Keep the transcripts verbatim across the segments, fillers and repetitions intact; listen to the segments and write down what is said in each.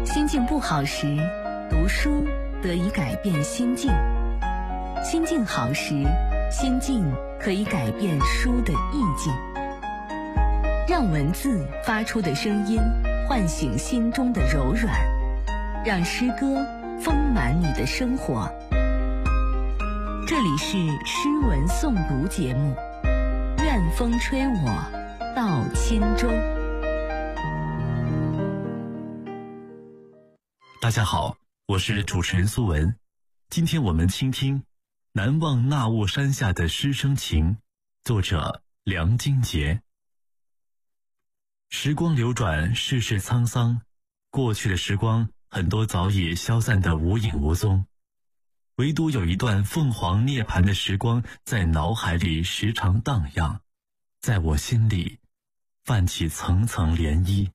心境不好时，读书得以改变心境；心境好时，心境可以改变书的意境。让文字发出的声音唤醒心中的柔软，让诗歌丰满你的生活。这里是诗文诵读节目，愿风吹我到轻舟。 大家好，我是主持人苏文。今天我们倾听难忘那雾山下的师生情，作者梁金杰。时光流转，世事沧桑，过去的时光很多早已消散得无影无踪，唯独有一段凤凰涅槃的时光在脑海里时常荡漾，在我心里泛起层层涟漪。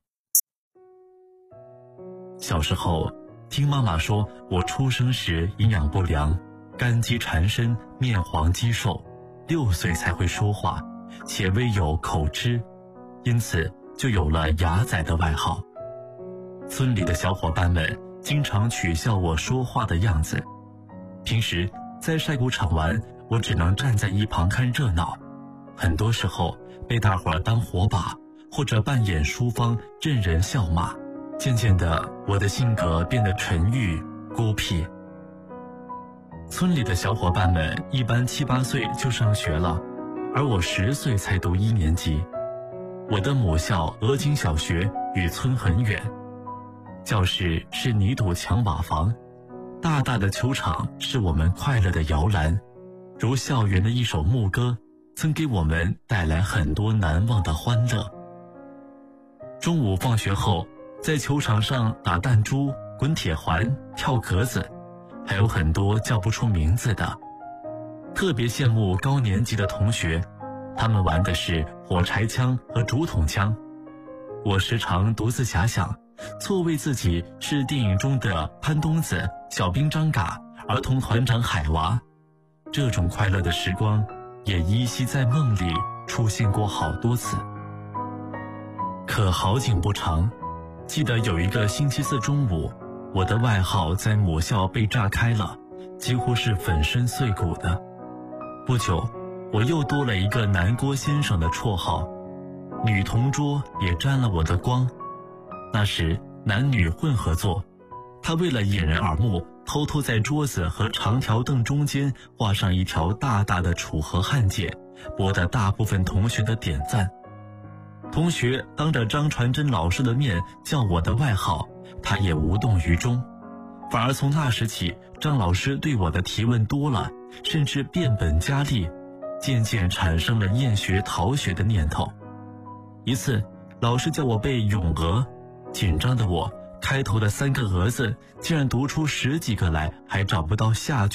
小时候听妈妈说，我出生时营养不良，肝肌缠身，面黄肌瘦，六岁才会说话，且未有口吃，因此就有了牙仔的外号。村里的小伙伴们经常取笑我说话的样子。平时在晒谷场玩，我只能站在一旁看热闹，很多时候被大伙儿当火把，或者扮演淑芳任人笑骂。渐渐的，我的性格变得沉郁孤僻。村里的小伙伴们一般七八岁就上学了，而我十岁才读一年级。我的母校鹅井小学与村很远，教室是泥土墙瓦房，大大的球场是我们快乐的摇篮，如校园的一首牧歌，曾给我们带来很多难忘的欢乐。中午放学后，在球场上打弹珠、滚铁环、跳格子，还有很多叫不出名字的。特别羡慕高年级的同学，他们玩的是火柴枪和竹筒枪。我时常独自遐想，错为自己是电影中的潘冬子、小兵张嘎、儿童团长海娃。这种快乐的时光也依稀在梦里出现过好多次。可好景不长，记得有一个星期四中午，我的外号在母校被炸开了，几乎是粉身碎骨的。不久，我又多了一个南郭先生的绰号，女同桌也沾了我的光。那时男女混合坐，他为了掩人耳目，偷偷在桌子和长条凳中间画上一条大大的楚河汉界，博得大部分同学的点赞。同学当着张传真老师的面叫我的外号，他也无动于衷。反而从那时起，张老师对我的提问多了，甚至变本加厉，渐渐产生了厌学逃学的念头。一次老师叫我背咏鹅，紧张的我开头的三个鹅字竟然读出十几个来，还找不到下句